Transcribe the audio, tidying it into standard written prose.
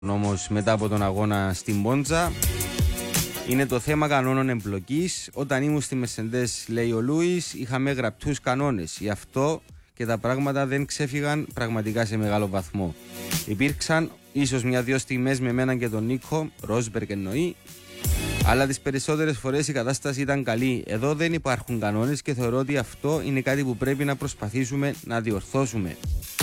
Όμως μετά από τον αγώνα στην Μόντζα είναι το θέμα κανόνων εμπλοκής. Όταν ήμουν στη Mercedes, λέει ο Λούις, είχαμε γραπτούς κανόνες. Γι' αυτό και τα πράγματα δεν ξέφυγαν πραγματικά σε μεγάλο βαθμό. Υπήρξαν ίσως μια-δυο στιγμές με μένα και τον Νίκο, Ρόσμπεργκ εννοεί, αλλά τις περισσότερες φορές η κατάσταση ήταν καλή. Εδώ δεν υπάρχουν κανόνες και θεωρώ ότι αυτό είναι κάτι που πρέπει να προσπαθήσουμε να διορθώσουμε.